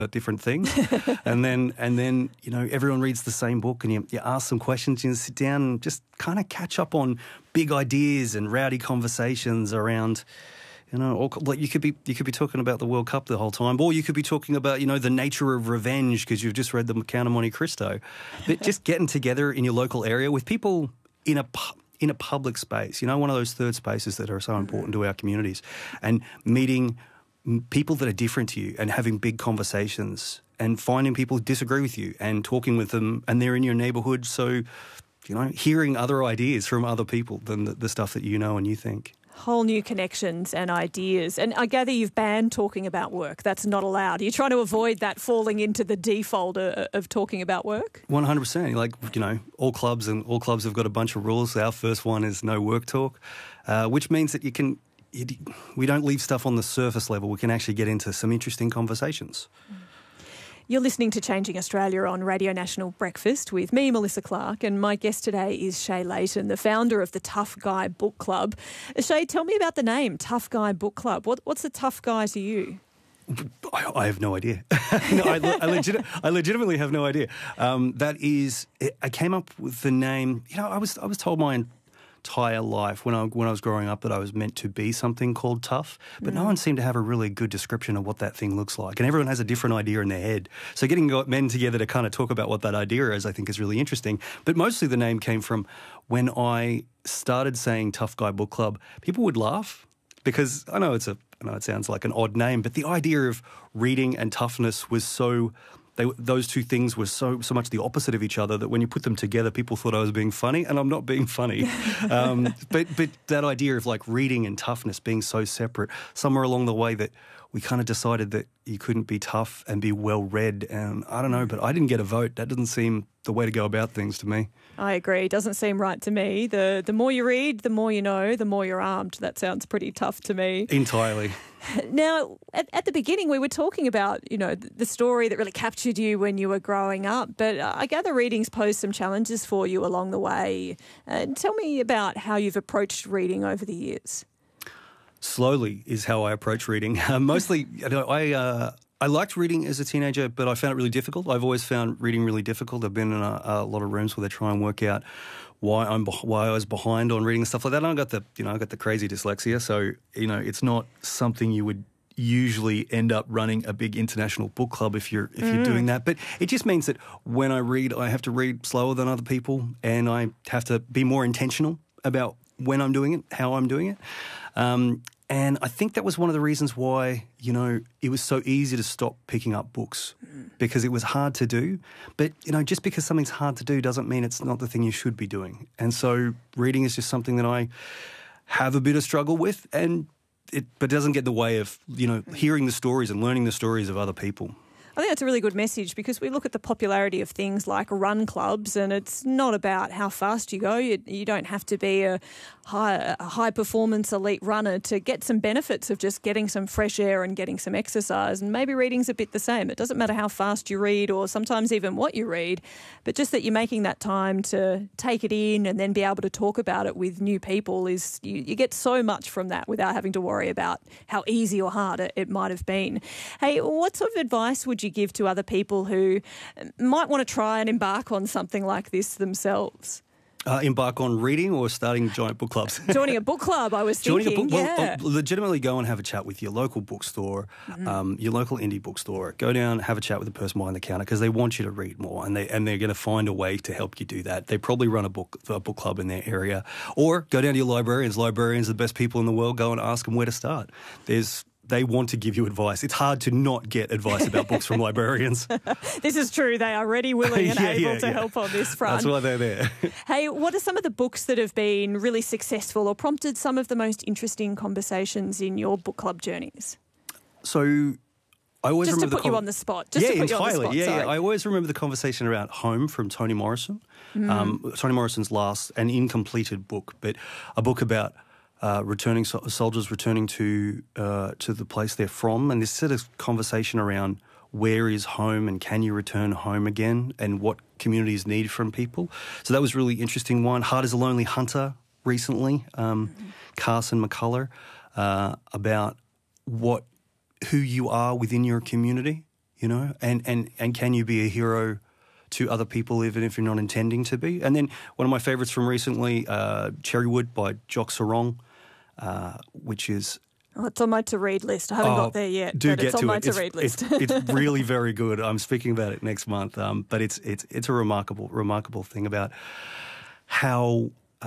different things. and then everyone reads the same book, and you ask some questions, you sit down and just kind of catch up on big ideas and rowdy conversations around, like you could be talking about the World Cup the whole time, or you could be talking about, the nature of revenge because you've just read the Count of Monte Cristo. But just getting together in your local area with people in a public space, one of those third spaces that are so important to our communities, and meeting people that are different to you and having big conversations and finding people who disagree with you and talking with them, and they're in your neighbourhood. So, hearing other ideas from other people than the stuff that you know and you think. Whole new connections and ideas. And I gather you've banned talking about work. That's not allowed. You're trying to avoid that falling into the default of talking about work? 100%. Like, all clubs have got a bunch of rules. Our first one is no work talk, which means that we don't leave stuff on the surface level. We can actually get into some interesting conversations. You're listening to Changing Australia on Radio National Breakfast with me, Melissa Clark, and my guest today is Shay Layton, the founder of the Tough Guy Book Club. Shay, tell me about the name, Tough Guy Book Club. What's a tough guy to you? I have no idea. I legitimately have no idea. I came up with the name. I was told my entire life when I was growing up that I was meant to be something called tough, but no one seemed to have a really good description of what that thing looks like, and everyone has a different idea in their head. So getting men together to kind of talk about what that idea is, I think, is really interesting. But mostly the name came from when I started saying Tough Guy Book Club. People would laugh because I know it sounds like an odd name, but the idea of reading and toughness was those two things were so much the opposite of each other that when you put them together, people thought I was being funny, and I'm not being funny. But that idea of like reading and toughness being so separate, somewhere along the way that we kind of decided that you couldn't be tough and be well read. And I don't know, but I didn't get a vote. That doesn't seem the way to go about things to me. I agree. It doesn't seem right to me. The more you read, the more you know, the more you're armed. That sounds pretty tough to me. Entirely. Now, at the beginning, we were talking about, the story that really captured you when you were growing up, but I gather reading's posed some challenges for you along the way. Tell me about how you've approached reading over the years. Slowly is how I approach reading. Mostly, I liked reading as a teenager, but I found it really difficult. I've always found reading really difficult. I've been in a lot of rooms where they try and work out why I was behind on reading and stuff like that. And I got the crazy dyslexia, so it's not something you would usually end up running a big international book club if you're doing that. But it just means that when I read, I have to read slower than other people, and I have to be more intentional about when I'm doing it, how I'm doing it. And I think that was one of the reasons why, it was so easy to stop picking up books, because it was hard to do. But, just because something's hard to do doesn't mean it's not the thing you should be doing. And so reading is just something that I have a bit of struggle with, but it doesn't get in the way of, hearing the stories and learning the stories of other people. I think that's a really good message, because we look at the popularity of things like run clubs, and it's not about how fast you go. You don't have to be a high-performance elite runner to get some benefits of just getting some fresh air and getting some exercise. And maybe reading's a bit the same. It doesn't matter how fast you read, or sometimes even what you read, but just that you're making that time to take it in and then be able to talk about it with new people is you get so much from that without having to worry about how easy or hard it might have been. Hey, what sort of advice would you give to other people who might want to try and embark on something like this themselves? Embark on reading or starting giant book clubs? Joining a book club, I was thinking. Well, legitimately go and have a chat with your local bookstore, your local indie bookstore. Go down, have a chat with the person behind the counter, because they want you to read more, and they're going to find a way to help you do that. They probably run a book club in their area. Or go down to your librarians. Librarians are the best people in the world. Go and ask them where to start. They want to give you advice. It's hard to not get advice about books from librarians. This is true. They are ready, willing and able to help on this front. That's why they're there. Hey, what are some of the books that have been really successful or prompted some of the most interesting conversations in your book club journeys? So I always just remember to put you on the spot. Entirely. I always remember the conversation around Home from Toni Morrison. Toni Morrison's last and incompleted book, but a book about soldiers returning to the place they're from, and this sort of conversation around where is home and can you return home again, and what communities need from people. So that was really interesting one. Heart is a Lonely Hunter recently, Carson McCullers, about who you are within your community. you know, and can you be a hero to other people even if you're not intending to be? And then one of my favourites from recently, Cherrywood by Jock Sarong, which is... Oh, it's on my to-read list. I haven't got there yet, do but get it's on to my it. to-read list. It's really very good. I'm speaking about it next month, but it's a remarkable thing about how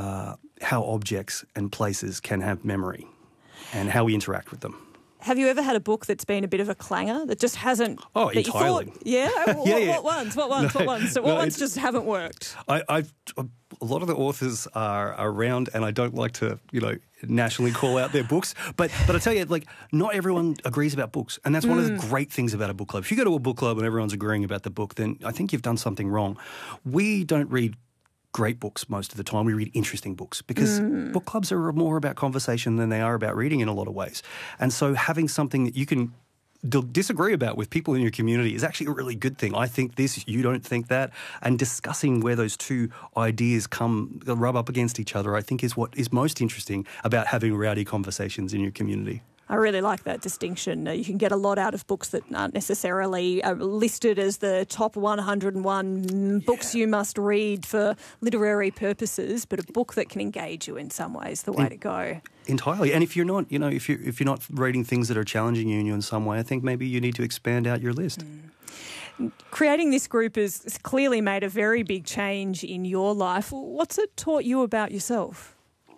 objects and places can have memory and how we interact with them. Have you ever had a book that's been a bit of a clanger that just hasn't? Oh, entirely. What ones? What ones just haven't worked? A lot of the authors are around, and I don't like to, nationally call out their books. But I tell you, not everyone agrees about books, and that's one of the great things about a book club. If you go to a book club and everyone's agreeing about the book, then I think you've done something wrong. We don't read great books most of the time. We read interesting books because book clubs are more about conversation than they are about reading in a lot of ways. And so having something that you can disagree about with people in your community is actually a really good thing. I think this, you don't think that, and discussing where those two ideas rub up against each other, I think is what is most interesting about having rowdy conversations in your community. I really like that distinction. You can get a lot out of books that aren't necessarily listed as the top 101 books you must read for literary purposes, but a book that can engage you in some ways, the way to go. Entirely. And if you're not, if you're not reading things that are challenging you in some way, I think maybe you need to expand out your list. Creating this group has clearly made a very big change in your life. What's it taught you about yourself?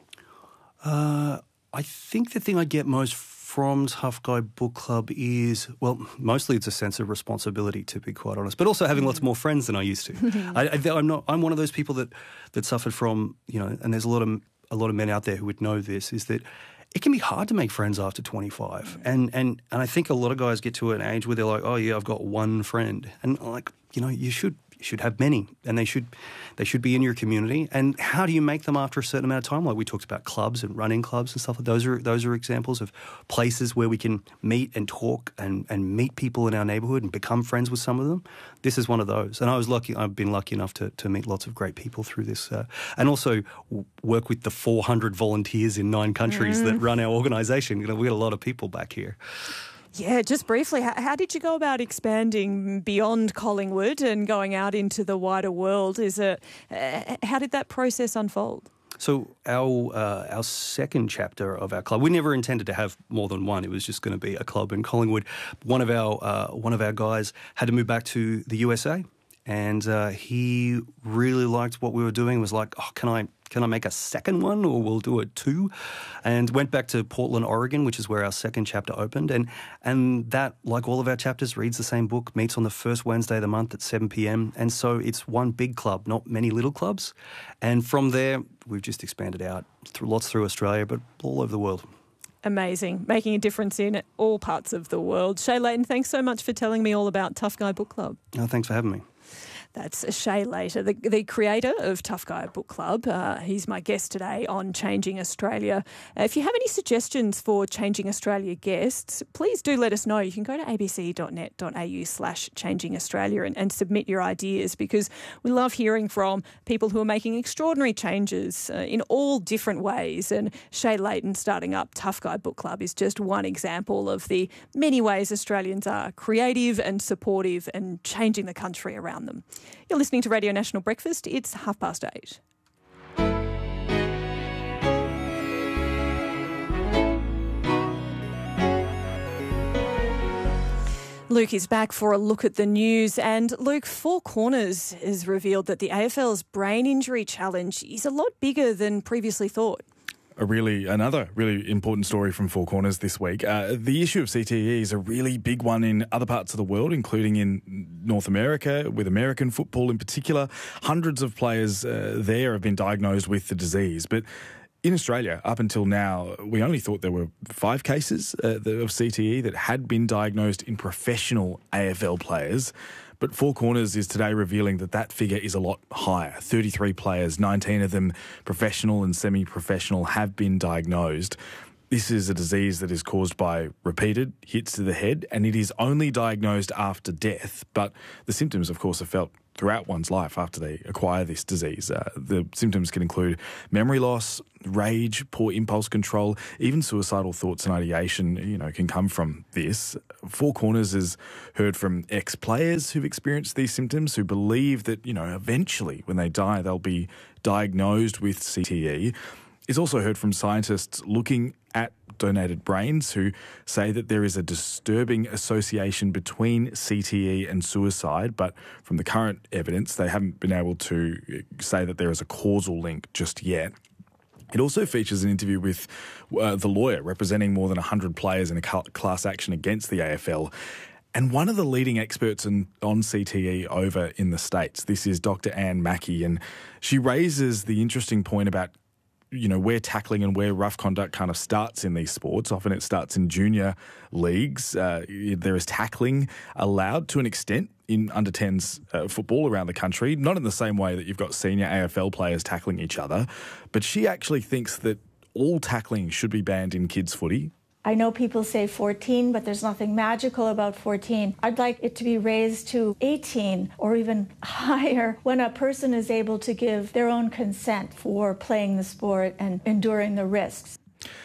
I think the thing I get most from Tough Guy Book Club is, well, mostly it's a sense of responsibility, to be quite honest, but also having lots more friends than I used to. I'm one of those people that suffered from, and there's a lot of men out there who would know this, is that it can be hard to make friends after 25. And I think a lot of guys get to an age where they're like, oh yeah, I've got one friend. And you should have many, and they should be in your community. And how do you make them after a certain amount of time? Like we talked about clubs and running clubs and stuff. Those are examples of places where we can meet and talk and meet people in our neighbourhood and become friends with some of them. This is one of those. And I've been lucky enough to meet lots of great people through this, and also work with the 400 volunteers in 9 countries that run our organisation. We got a lot of people back here. Yeah, just briefly, how did you go about expanding beyond Collingwood and going out into the wider world? How did that process unfold? So our second chapter of our club, we never intended to have more than one. It was just going to be a club in Collingwood. One of our guys had to move back to the USA, and he really liked what we were doing. Was like, oh, can I make a second one, or we'll do a 2? And went back to Portland, Oregon, which is where our second chapter opened. And that, like all of our chapters, reads the same book, meets on the first Wednesday of the month at 7 p.m. And so it's one big club, not many little clubs. And from there, we've just expanded out lots through Australia, but all over the world. Amazing. Making a difference in all parts of the world. Shay Layton, thanks so much for telling me all about Tough Guy Book Club. Oh, thanks for having me. That's Shay Layton, the creator of Tough Guy Book Club. He's my guest today on Changing Australia. If you have any suggestions for Changing Australia guests, please do let us know. You can go to abc.net.au/Changing Australia and submit your ideas, because we love hearing from people who are making extraordinary changes in all different ways. And Shay Layton starting up Tough Guy Book Club is just one example of the many ways Australians are creative and supportive and changing the country around them. You're listening to Radio National Breakfast. It's 8:30. Luke is back for a look at the news. And Luke, Four Corners has revealed that the AFL's brain injury challenge is a lot bigger than previously thought. Another really important story from Four Corners this week. The issue of CTE is a really big one in other parts of the world, including in North America, with American football in particular. Hundreds of players there have been diagnosed with the disease. But in Australia, up until now, we only thought there were 5 cases of CTE that had been diagnosed in professional AFL players. But Four Corners is today revealing that figure is a lot higher. 33 players, 19 of them professional and semi-professional, have been diagnosed. This is a disease that is caused by repeated hits to the head, and it is only diagnosed after death. But the symptoms, of course, are felt throughout one's life after they acquire this disease. The symptoms can include memory loss, rage, poor impulse control, even suicidal thoughts and ideation, can come from this. Four Corners has heard from ex-players who've experienced these symptoms, who believe that, eventually when they die, they'll be diagnosed with CTE. It's also heard from scientists looking at donated brains who say that there is a disturbing association between CTE and suicide, but from the current evidence, they haven't been able to say that there is a causal link just yet. It also features an interview with the lawyer representing more than 100 players in a class action against the AFL. And one of the leading experts on CTE over in the States. This is Dr. Anne Mackey, and she raises the interesting point about where tackling and where rough conduct kind of starts in these sports. Often it starts in junior leagues. There is tackling allowed to an extent in under-10s football around the country, not in the same way that you've got senior AFL players tackling each other. But she actually thinks that all tackling should be banned in kids' footy. I know people say 14, but there's nothing magical about 14. I'd like it to be raised to 18 or even higher when a person is able to give their own consent for playing the sport and enduring the risks.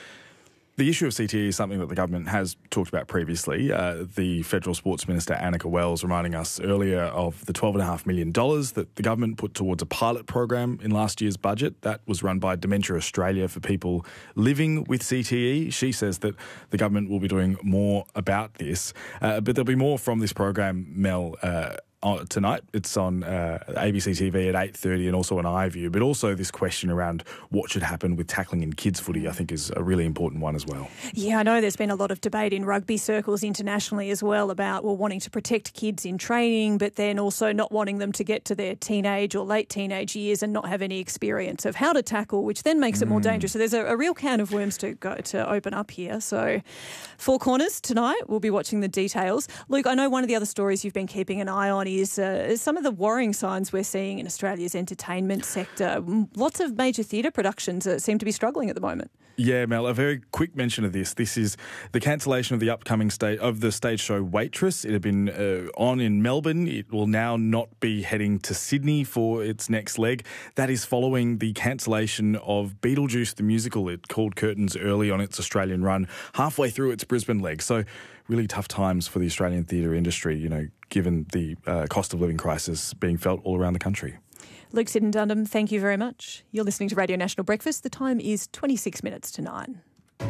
The issue of CTE is something that the government has talked about previously. The Federal Sports Minister, Annika Wells, reminding us earlier of the $12.5 million that the government put towards a pilot program in last year's budget. That was run by Dementia Australia for people living with CTE. She says that the government will be doing more about this. But there'll be more from this program, Mel, tonight. It's on ABC TV at 8:30 and also on iView. But also this question around what should happen with tackling in kids' footy, I think, is a really important one as well. Yeah, I know there's been a lot of debate in rugby circles internationally as well about, wanting to protect kids in training, but then also not wanting them to get to their teenage or late teenage years and not have any experience of how to tackle, which then makes it more dangerous. So there's a real can of worms to open up here. So Four Corners tonight, we'll be watching the details. Luke, I know one of the other stories you've been keeping an eye on is some of the worrying signs we're seeing in Australia's entertainment sector. Lots of major theatre productions seem to be struggling at the moment. Yeah, Mel, a very quick mention of this. This is the cancellation of the upcoming stage show Waitress. It had been on in Melbourne. It will now not be heading to Sydney for its next leg. That is following the cancellation of Beetlejuice the musical. It called curtains early on its Australian run, halfway through its Brisbane leg. So really tough times for the Australian theatre industry, given the cost of living crisis being felt all around the country. Luke Siddon-Dundham, thank you very much. You're listening to Radio National Breakfast. The time is 26 minutes to 9.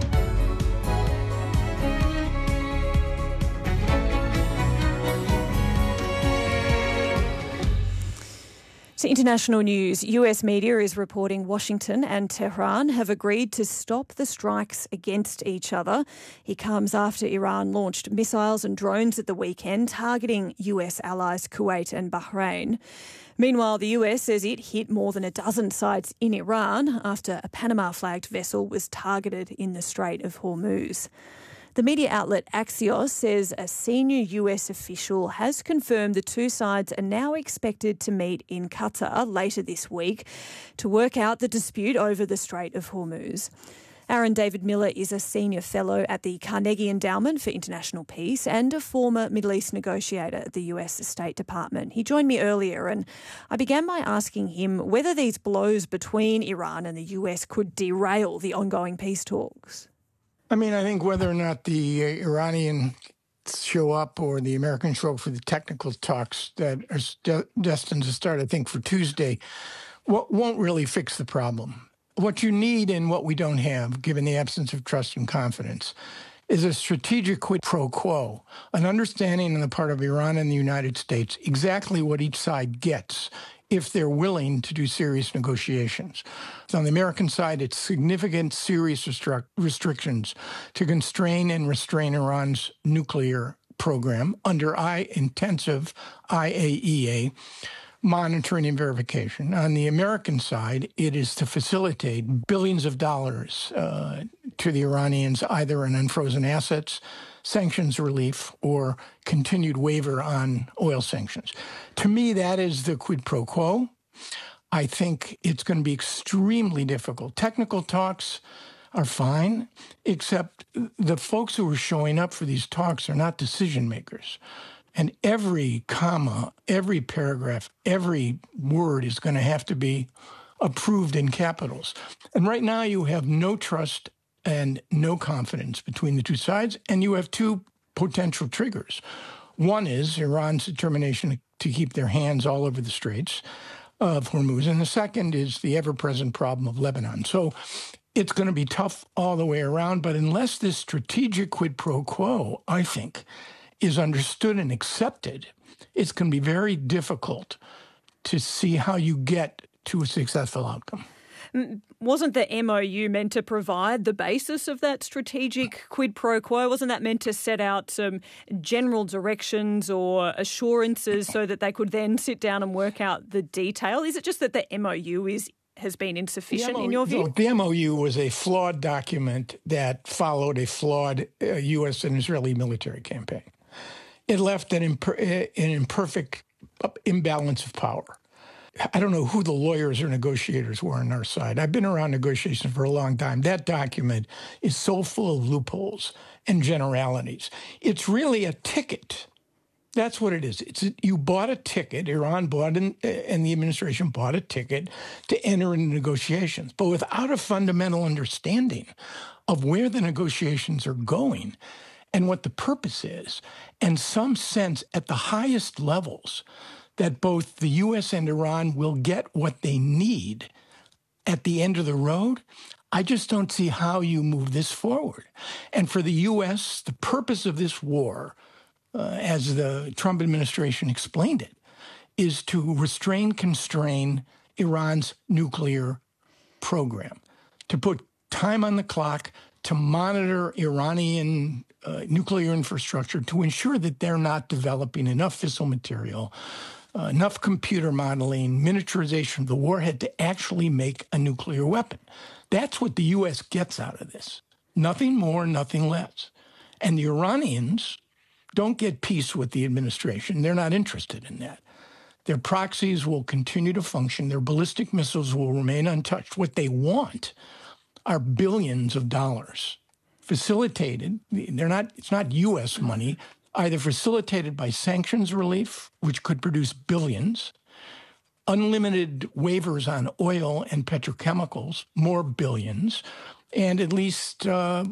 To international news, US media is reporting Washington and Tehran have agreed to stop the strikes against each other. It comes after Iran launched missiles and drones at the weekend targeting US allies Kuwait and Bahrain. Meanwhile, the US says it hit more than a dozen sites in Iran after a Panama-flagged vessel was targeted in the Strait of Hormuz. The media outlet Axios says a senior US official has confirmed the two sides are now expected to meet in Qatar later this week to work out the dispute over the Strait of Hormuz. Aaron David Miller is a senior fellow at the Carnegie Endowment for International Peace and a former Middle East negotiator at the US State Department. He joined me earlier and I began by asking him whether these blows between Iran and the US could derail the ongoing peace talks. I think whether or not the Iranians show up or the Americans show up for the technical talks that are destined to start, I think, for Tuesday, won't really fix the problem. What you need and what we don't have, given the absence of trust and confidence, is a strategic quid pro quo, an understanding on the part of Iran and the United States exactly what each side gets if they're willing to do serious negotiations. So on the American side, it's significant, serious restrictions to constrain and restrain Iran's nuclear program under intensive IAEA monitoring and verification. On the American side, it is to facilitate billions of dollars to the Iranians, either in unfrozen assets, sanctions relief, or continued waiver on oil sanctions. To me, that is the quid pro quo. I think it's going to be extremely difficult. Technical talks, are fine, except the folks who are showing up for these talks are not decision makers. And every comma, every paragraph, every word is going to have to be approved in capitals. And right now you have no trust and no confidence between the two sides, and you have two potential triggers. One is Iran's determination to keep their hands all over the straits of Hormuz, and the second is the ever-present problem of Lebanon. So it's going to be tough all the way around, but unless this strategic quid pro quo, I think, is understood and accepted, it's going to be very difficult to see how you get to a successful outcome. Wasn't the MOU meant to provide the basis of that strategic quid pro quo? Wasn't that meant to set out some general directions or assurances so that they could then sit down and work out the detail? Is it just that the MOU has been insufficient in your view? No, the MOU was a flawed document that followed a flawed U.S. and Israeli military campaign. It left an imperfect imbalance of power. I don't know who the lawyers or negotiators were on our side. I've been around negotiations for a long time. That document is so full of loopholes and generalities. It's really a ticket. That's what it is. You bought a ticket. Iran bought and the administration bought a ticket to enter into negotiations, but without a fundamental understanding of where the negotiations are going and what the purpose is, and some sense at the highest levels that both the U.S. and Iran will get what they need at the end of the road, I just don't see how you move this forward. And for the U.S., the purpose of this war, as the Trump administration explained it, is to constrain Iran's nuclear program, to put time on the clock, to monitor Iranian nuclear infrastructure, to ensure that they're not developing enough fissile material, enough computer modeling, miniaturization of the warhead to actually make a nuclear weapon. That's what the U.S. gets out of this. Nothing more, nothing less. And the Iranians don't get peace with the administration. They're not interested in that. Their proxies will continue to function. Their ballistic missiles will remain untouched. What they want are billions of dollars facilitated. It's not U.S. money, either facilitated by sanctions relief, which could produce billions, unlimited waivers on oil and petrochemicals, more billions, and at least, a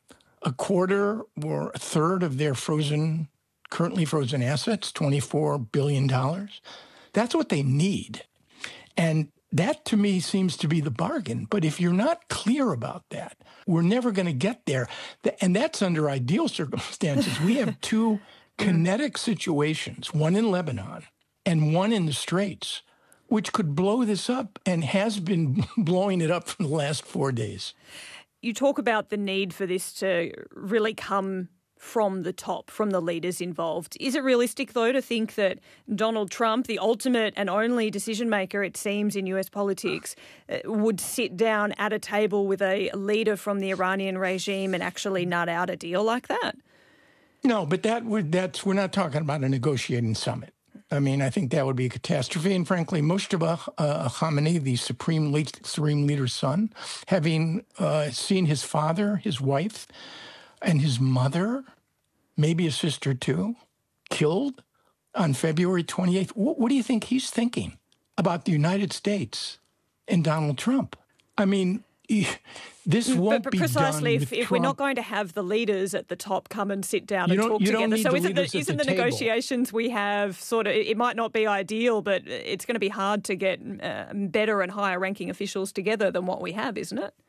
quarter or a third of their currently frozen assets, $24 billion. That's what they need. And that, to me, seems to be the bargain. But if you're not clear about that, we're never going to get there. And that's under ideal circumstances. We have two kinetic situations, one in Lebanon and one in the Straits, which could blow this up and has been blowing it up for the last 4 days. You talk about the need for this to really come from the top, from the leaders involved. Is it realistic, though, to think that Donald Trump, the ultimate and only decision maker, it seems, in US politics, would sit down at a table with a leader from the Iranian regime and actually nut out a deal like that? No, but we're not talking about a negotiating summit. I mean, I think that would be a catastrophe. And frankly, Mojtaba Khamenei, the supreme leader's son, having seen his father, his wife, and his mother, maybe his sister too, killed on February 28th. What do you think he's thinking about the United States and Donald Trump? I mean, this won't be precisely done if we're not going to have the leaders at the top come and sit down and talk together. So isn't the negotiations we have sort of, it might not be ideal, but it's going to be hard to get better and higher ranking officials together than what we have, isn't it?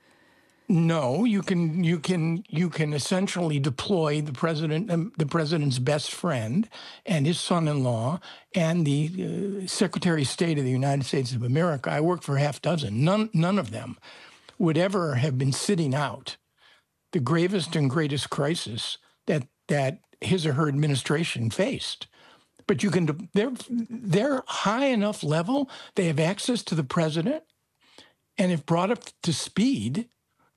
No, you can essentially deploy the president's best friend and his son-in-law and the Secretary of State of the United States of America. I worked for half dozen. None of them would ever have been sitting out the gravest and greatest crisis that his or her administration faced. But they're high enough level. They have access to the president, and if brought up to speed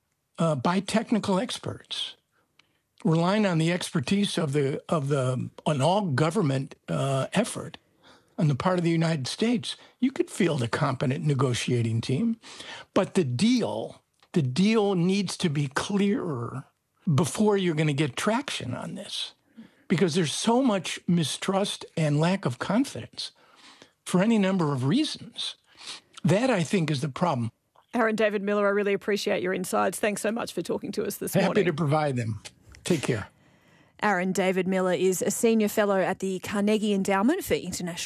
by technical experts, relying on the expertise of an all-government effort on the part of the United States, you could field a competent negotiating team. But the deal the deal needs to be clearer before you're going to get traction on this, because there's so much mistrust and lack of confidence for any number of reasons. That, I think, is the problem. Aaron David Miller, I really appreciate your insights. Thanks so much for talking to us this morning. Happy to provide them. Take care. Aaron David Miller is a senior fellow at the Carnegie Endowment for International